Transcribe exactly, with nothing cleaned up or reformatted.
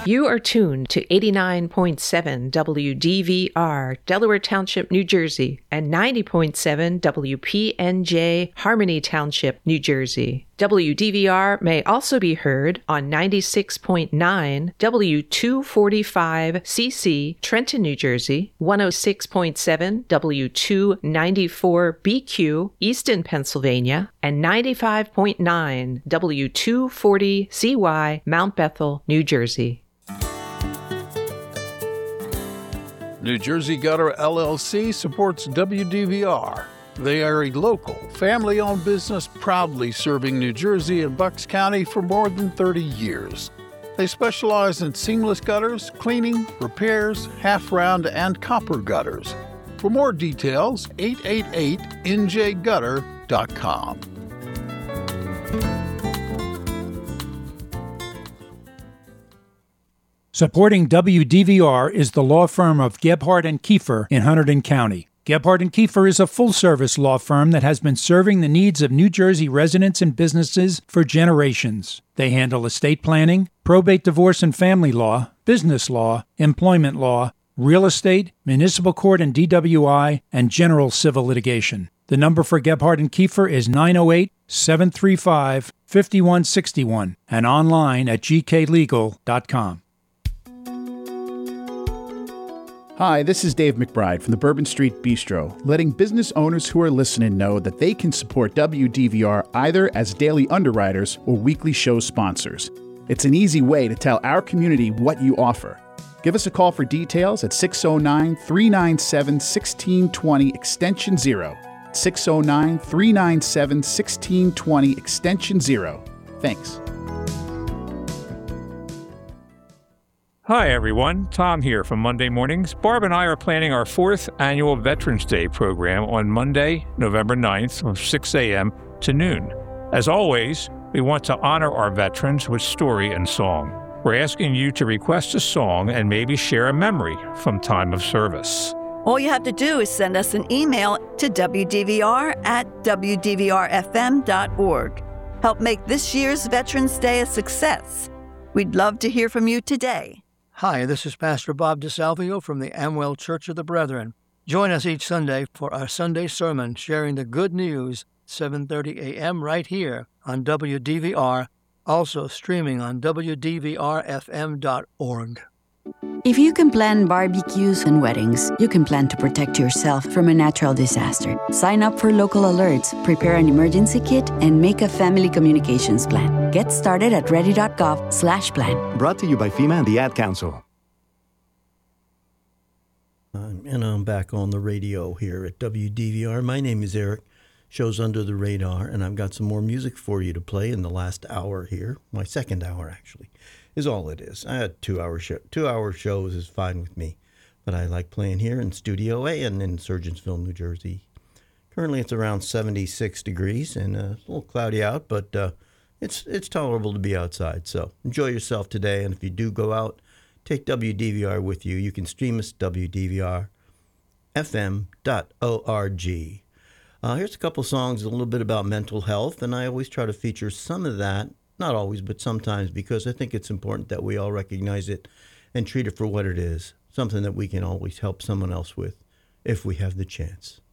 You are tuned to eighty-nine point seven W D V R, Delaware Township, New Jersey, and ninety point seven W P N J, Harmony Township, New Jersey. W D V R may also be heard on ninety-six point nine W two forty-five C C, Trenton, New Jersey, one oh six point seven W two ninety-four B Q, Easton, Pennsylvania, and ninety-five point nine W two forty C Y, Mount Bethel, New Jersey. New Jersey Gutter L L C supports W D V R. They are a local, family-owned business proudly serving New Jersey and Bucks County for more than thirty years. They specialize in seamless gutters, cleaning, repairs, half-round, and copper gutters. For more details, eight eight eight N J gutter dot com. Supporting W D V R is the law firm of Gebhardt and Kiefer in Hunterdon County. Gebhardt and Kiefer is a full-service law firm that has been serving the needs of New Jersey residents and businesses for generations. They handle estate planning, probate, divorce and family law, business law, employment law, real estate, municipal court and D W I, and general civil litigation. The number for Gebhardt and Kiefer is nine oh eight, seven three five, five one six one and online at g k legal dot com. Hi, this is Dave McBride from the Bourbon Street Bistro, letting business owners who are listening know that they can support W D V R either as daily underwriters or weekly show sponsors. It's an easy way to tell our community what you offer. Give us a call for details at six oh nine, three nine seven, one six two zero extension zero. six oh nine, three nine seven, one six two zero extension zero. Thanks. Hi, everyone. Tom here from Monday Mornings. Barb and I are planning our fourth annual Veterans Day program on Monday, November ninth from six a.m. to noon. As always, we want to honor our veterans with story and song. We're asking you to request a song and maybe share a memory from time of service. All you have to do is send us an email to w d v r at w d v r f m dot org. Help make this year's Veterans Day a success. We'd love to hear from you today. Hi, this is Pastor Bob DeSalvio from the Amwell Church of the Brethren. Join us each Sunday for our Sunday sermon sharing the good news, seven thirty a.m. right here on W D V R, also streaming on w d v r f m dot org. If you can plan barbecues and weddings, you can plan to protect yourself from a natural disaster. Sign up for local alerts, prepare an emergency kit, and make a family communications plan. Get started at ready.gov slash plan. Brought to you by FEMA and the Ad Council. Um, and I'm back on the radio here at W D V R. My name is Eric. Show's Under the Radar, and I've got some more music for you to play in the last hour here. My second hour, actually, is all it is. I had two-hour show. Two-hour shows is fine with me, but I like playing here in Studio A and in Surgeonsville, New Jersey. Currently, it's around seventy-six degrees, and uh, it's a little cloudy out, but uh, it's it's tolerable to be outside. So enjoy yourself today, and if you do go out, take W D V R with you. You can stream us at w d v r f m dot org. Uh, here's a couple songs, a little bit about mental health, and I always try to feature some of that. Not always, but sometimes, because I think it's important that we all recognize it and treat it for what it is, something that we can always help someone else with if we have the chance.